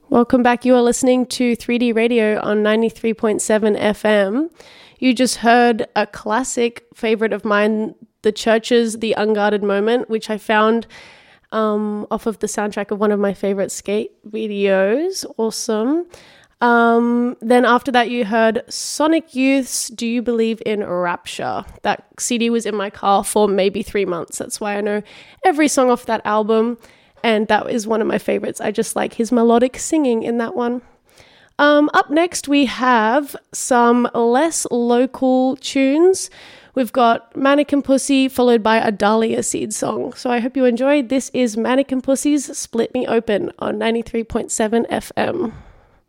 Welcome back. You are listening to 3D Radio on 93.7 FM. You just heard a classic favorite of mine, The Church's The Unguarded Moment, which I found off of the soundtrack of one of my favorite skate videos. Awesome. Then after that, you heard Sonic Youth's Do You Believe in Rapture? That CD was in my car for maybe 3 months. That's why I know every song off that album. And that is one of my favorites. I just like his melodic singing in that one. Up next, we have some less local tunes. We've got Mannequin Pussy followed by a Dahlia Seed song. So I hope you enjoy. This is Mannequin Pussy's Split Me Open on 93.7 FM.